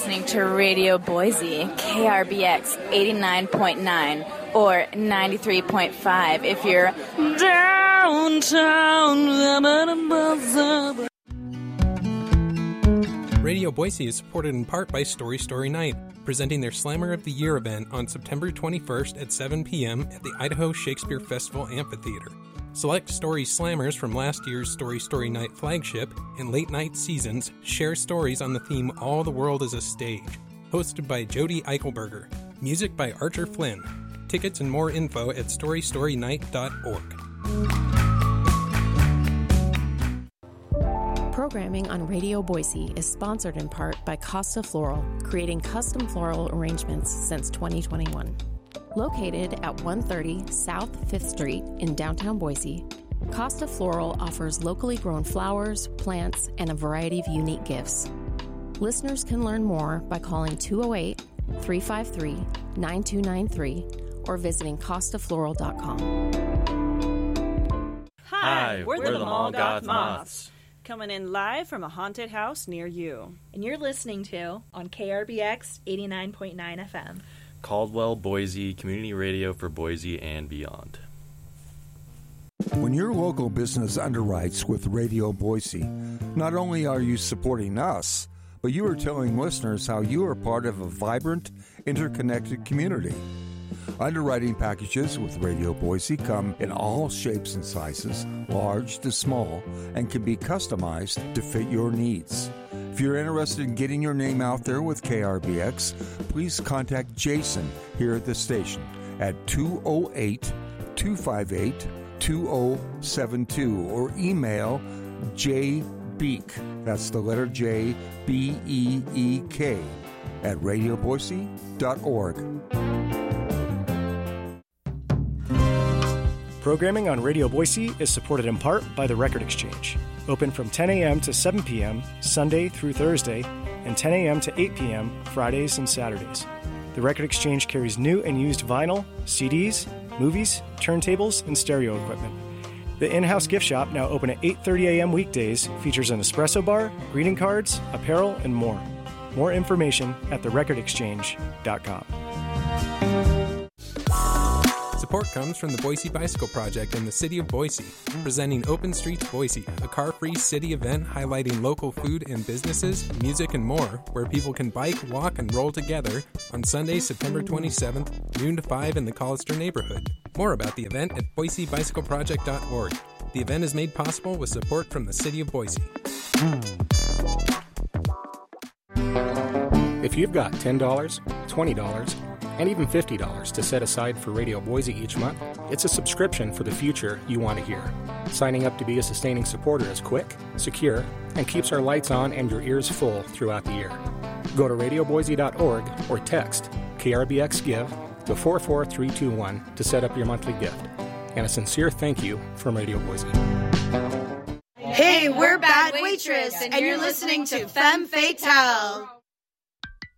listening to Radio Boise, KRBX 89.9 or 93.5 if you're downtown. Radio Boise is supported in part by Story Story Night, presenting their Slammer of the Year event on September 21st at 7 p.m. at the Idaho Shakespeare Festival Amphitheater. Select Story Slammers from last year's Story Story Night flagship and late-night seasons share stories on the theme All the World is a Stage. Hosted by Jody Eichelberger. Music by Archer Flynn. Tickets and more info at storystorynight.org. Programming on Radio Boise is sponsored in part by Costa Floral, creating custom floral arrangements since 2021. Located at 130 South 5th Street in downtown Boise, Costa Floral offers locally grown flowers, plants, and a variety of unique gifts. Listeners can learn more by calling 208-353-9293 or visiting costafloral.com. Hi, we're the Mall Goth Moths. Coming in live from a haunted house near you. And you're listening to on KRBX 89.9 FM. Caldwell, Boise, community radio for Boise and beyond. When your local business underwrites with Radio Boise, not only are you supporting us, but you are telling listeners how you are part of a vibrant, interconnected community. Underwriting packages with Radio Boise come in all shapes and sizes, large to small, and can be customized to fit your needs. If you're interested in getting your name out there with KRBX, please contact Jason here at the station at 208-258-2072 or email jbeek, that's the letter J, B-E-E-K, at radioboise.org. Programming on Radio Boise is supported in part by the Record Exchange. Open from 10 a.m. to 7 p.m. Sunday through Thursday, and 10 a.m. to 8 p.m. Fridays and Saturdays. The Record Exchange carries new and used vinyl, CDs, movies, turntables, and stereo equipment. The in-house gift shop, now open at 8:30 a.m. weekdays, features an espresso bar, greeting cards, apparel, and more. More information at therecordexchange.com. Support comes from the Boise Bicycle Project and the City of Boise, presenting Open Streets Boise, a car-free city event highlighting local food and businesses, music, and more, where people can bike, walk, and roll together on Sunday, September 27th, noon to 5 in the Collister neighborhood. More about the event at boisebicycleproject.org. The event is made possible with support from the City of Boise. If you've got $10, $20, and even $50 to set aside for Radio Boise each month, it's a subscription for the future you want to hear. Signing up to be a sustaining supporter is quick, secure, and keeps our lights on and your ears full throughout the year. Go to radioboise.org or text KRBX-GIVE to 44321 to set up your monthly gift. And a sincere thank you from Radio Boise. Hey, we're Bad Waitress, and you're listening to Femme Fatale.